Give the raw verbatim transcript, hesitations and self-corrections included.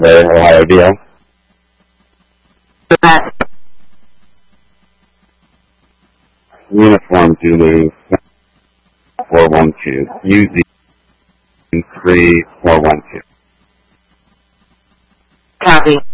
Denver, Ohio deal. Uniform Zulu four one two. U Z three four one two. Copy.